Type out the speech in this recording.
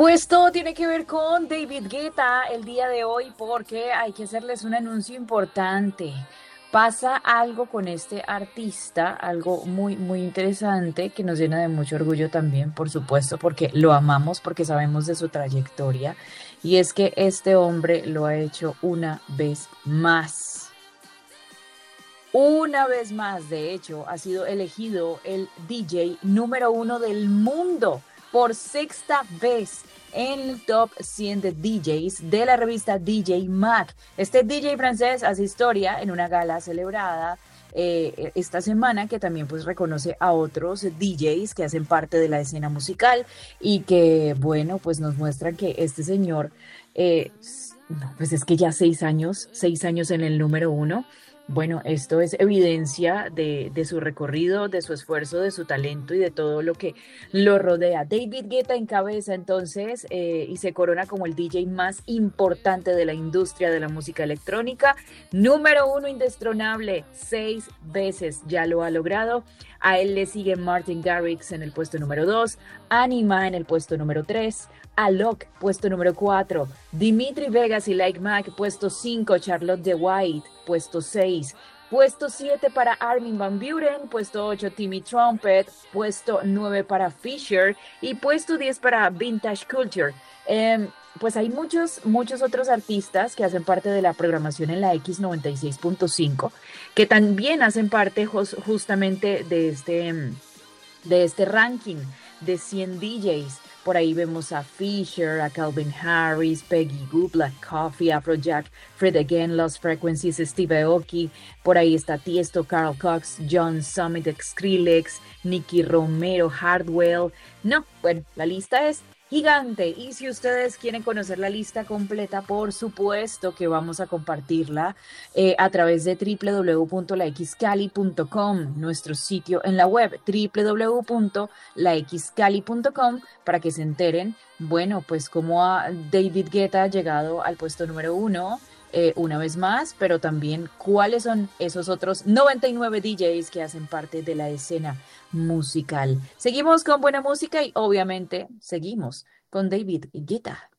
Pues todo tiene que ver con David Guetta el día de hoy porque hay que hacerles un anuncio importante. Pasa algo con este artista, algo muy, muy interesante que nos llena de mucho orgullo también, por supuesto, porque lo amamos, porque sabemos de su trayectoria. Y es que este hombre lo ha hecho una vez más. Una vez más, de hecho, ha sido elegido el DJ número uno del mundo por sexta vez en el top 100 de DJs de la revista DJ Mag. Este DJ francés hace historia en una gala celebrada esta semana que también pues reconoce a otros DJs que hacen parte de la escena musical y que bueno pues nos muestran que este señor no, pues es que ya 6 años en el número uno. Bueno, esto es evidencia de su recorrido, de su esfuerzo, de su talento y de todo lo que lo rodea. David Guetta encabeza entonces y se corona como el DJ más importante de la industria de la música electrónica. Número uno indestronable, 6 veces ya lo ha logrado. A él le sigue Martin Garrix en el puesto número 2, Anima en el puesto número 3, Alok, puesto número 4, Dimitri Vegas y Like Mac, puesto 5, Charlotte de White, puesto 6, puesto 7 para Armin van Buuren, puesto 8 Timmy Trumpet, puesto 9 para Fisher y puesto 10 para Vintage Culture. Pues hay muchos otros artistas que hacen parte de la programación en la X96.5 que también hacen parte justamente de este ranking de 100 DJs. Por ahí vemos a Fisher, a Calvin Harris, Peggy Goo, Black Coffee, Afrojack, Fred Again, Lost Frequencies, Steve Aoki. Por ahí está Tiesto, Carl Cox, John Summit, Skrillex, Nicky Romero, Hardwell. No, bueno, la lista es gigante. Y si ustedes quieren conocer la lista completa, por supuesto que vamos a compartirla a través de www.laxcali.com, nuestro sitio en la web, www.laxcali.com, para que se enteren, bueno, pues cómo David Guetta ha llegado al puesto número uno. Una vez más, pero también cuáles son esos otros 99 DJs que hacen parte de la escena musical. Seguimos con buena música y obviamente seguimos con David Guetta.